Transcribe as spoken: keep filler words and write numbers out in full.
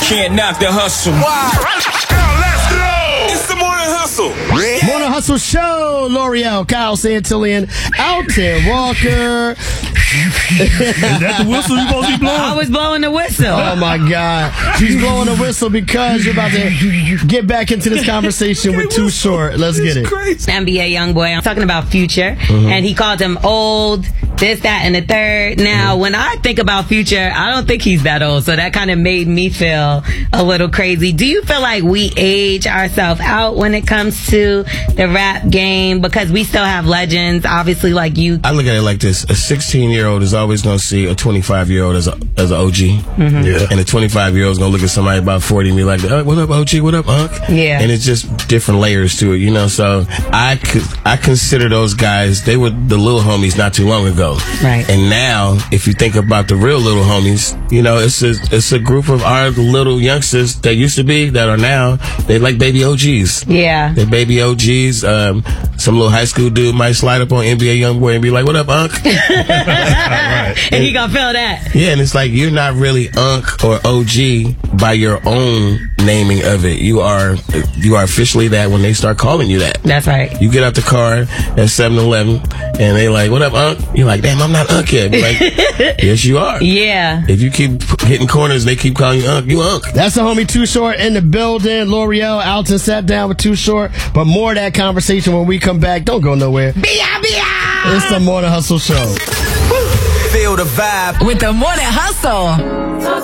can't knock the hustle. Wow. Now let's go. It's the Morning Hustle. Morning Hustle Show. L'Oreal, Kyle Santillan, Alton Walker. Is that the whistle you supposed to be blowing? I was blowing the whistle. Oh my God. She's blowing the whistle because you're about to get back into this conversation with Too Short. Let's get it. Crazy. N B A young boy. I'm talking about Future, Mm-hmm. and he called him old, this, that, and the third. Now, Mm-hmm. when I think about Future, I don't think he's that old, so that kind of made me feel a little crazy. Do you feel like we age ourselves out when it comes to the rap game? Because we still have legends, obviously, like you. I look at it like this. A sixteen-year-old is always going to see a twenty-five-year-old as a, as an O G. Mm-hmm. Yeah. And a twenty-five-year-old is going to look at somebody about forty and be like, oh, what up, O G? What up, Unc? Yeah. And it's just different layers to it, you know? So I, could, I consider those guys, they were the little homies not too long ago. Right. And now, if you think about the real little homies, you know, it's a, it's a group of our little youngsters that used to be, that are now, they like baby O Gs. Yeah. They're baby O Gs. Um, some little high school dude might slide up on N B A YoungBoy and be like, what up, Unc? And he gonna feel that. Yeah, and it's like you're not really Unc or O G by your own naming of it. You are you are officially that when they start calling you that. That's right. You get out the car at seven eleven and they like, what up, Unc? You're like, damn, I'm not Unc yet. Be like, yes, you are. Yeah. If you keep hitting corners and they keep calling you Unc, you Unc. That's the homie Too Short in the building. L'Oreal, Alton sat down with Too Short. But more of that conversation when we come back. Don't go nowhere. Bia, bia. It's the Morning Hustle Show. Feel the vibe With the Morning Hustle.